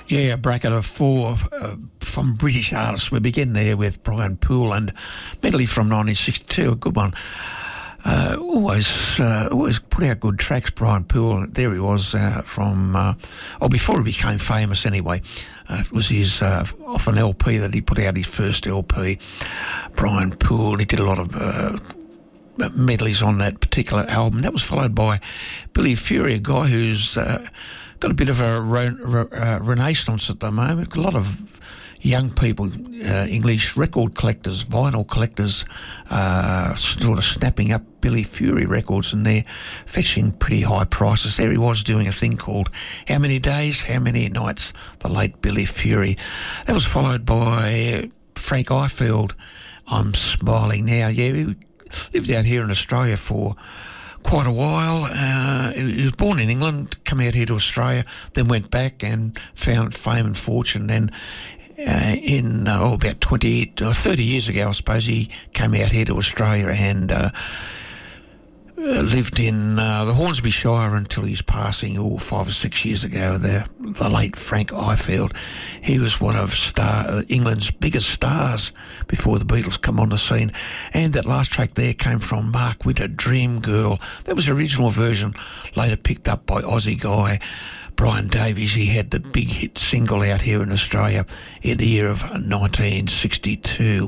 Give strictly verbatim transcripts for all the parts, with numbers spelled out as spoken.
Yeah, a bracket of four uh, from British artists. We begin there with Brian Poole and medley from nineteen sixty-two, a good one. Uh, always uh, always put out good tracks, Brian Poole. There he was uh, from, uh, oh, before he became famous anyway. Uh, it was his, uh, off an L P that he put out, his first L P. Brian Poole, he did a lot of uh, medleys on that particular album. That was followed by Billy Fury, a guy who's uh, got a bit of a re- re- uh, renaissance at the moment. A lot of young people, uh, English record collectors, vinyl collectors, uh, sort of snapping up Billy Fury records, and they're fetching pretty high prices. There he was doing a thing called How Many Days, How Many Nights, the late Billy Fury. That was followed by Frank Ifield, I'm Smiling Now. Yeah, he lived out here in Australia for quite a while. Uh, he was born in England, come out here to Australia, then went back and found fame and fortune. Then uh, in, uh, oh, about twenty or thirty years ago, I suppose, he came out here to Australia and uh, uh, lived in uh, the Hornsby Shire until his passing, oh, five or six years ago, the, the late Frank Ifield. He was one of star, uh, England's biggest stars before the Beatles come on the scene. And that last track there came from Mark Winter, Dream Girl. That was the original version, later picked up by Aussie guy Brian Davies. He had the big hit single out here in Australia in the year of nineteen sixty-two.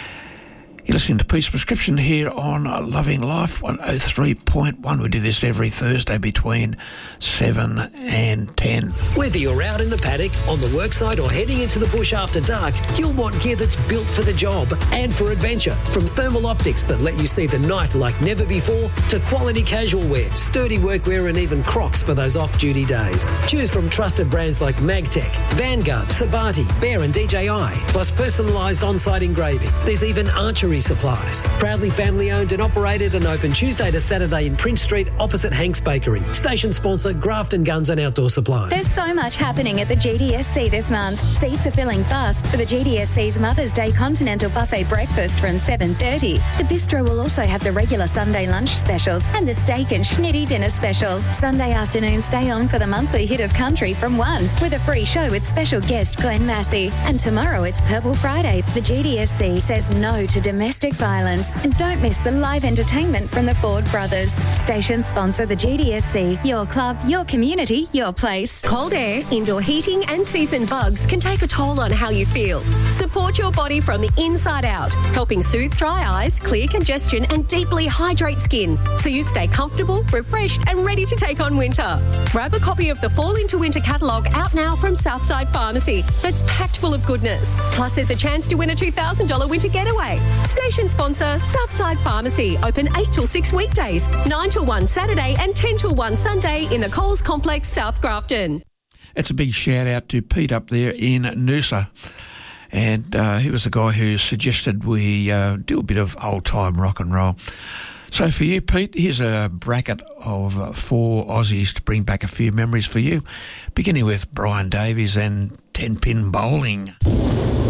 You're listening to Pete's Prescription here on Loving Life one oh three point one. We do this every Thursday between seven and ten. Whether you're out in the paddock, on the worksite or heading into the bush after dark, you'll want gear that's built for the job and for adventure. From thermal optics that let you see the night like never before to quality casual wear, sturdy workwear and even Crocs for those off-duty days. Choose from trusted brands like Magtech, Vanguard, Sabati, Bear and D J I, plus personalised on-site engraving. There's even archery supplies. Proudly family-owned and operated and open Tuesday to Saturday in Prince Street opposite Hank's Bakery. Station sponsor Grafton Guns and Outdoor Supplies. There's so much happening at the G D S C this month. Seats are filling fast for the G D S C's Mother's Day Continental Buffet Breakfast from seven thirty. The bistro will also have the regular Sunday lunch specials and the steak and schnitty dinner special. Sunday afternoon stay on for the monthly hit of country from one with a free show with special guest Glenn Massey. And tomorrow it's Purple Friday. The G D S C says no to domestic violence. And don't miss the live entertainment from the Ford Brothers. Station sponsor the G D S C. Your club, your community, your place. Cold air, indoor heating and season bugs can take a toll on how you feel. Support your body from the inside out, helping soothe dry eyes, clear congestion and deeply hydrate skin so you stay comfortable, refreshed and ready to take on winter. Grab a copy of the Fall into Winter catalogue out now from Southside Pharmacy that's packed full of goodness. Plus there's a chance to win a two thousand dollars winter getaway. Station sponsor Southside Pharmacy, open eight till six weekdays, nine till one Saturday and ten till one Sunday in the Coles Complex, South Grafton. It's a big shout out to Pete up there in Noosa. And uh, he was the guy who suggested we uh, do a bit of old-time rock and roll. So for you, Pete, here's a bracket of uh, four Aussies to bring back a few memories for you, beginning with Brian Davies and ten-pin bowling.